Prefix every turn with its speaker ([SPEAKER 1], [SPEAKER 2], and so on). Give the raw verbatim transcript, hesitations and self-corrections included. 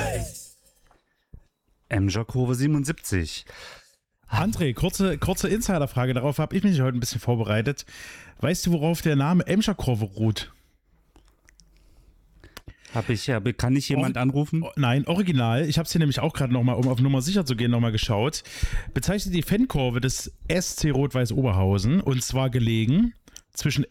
[SPEAKER 1] Emscher-Kurve siebenundsiebzig.
[SPEAKER 2] André, kurze, kurze Insiderfrage, darauf habe ich mich heute ein bisschen vorbereitet. Weißt du, worauf der Name Emscher-Kurve ruht?
[SPEAKER 1] Hab ich, ja, kann ich jemand Or- anrufen?
[SPEAKER 2] Nein, original. Ich habe es hier nämlich auch gerade nochmal, um auf Nummer sicher zu gehen, nochmal geschaut. Bezeichnet die Fankurve des S C Rot-Weiß Oberhausen und zwar gelegen zwischen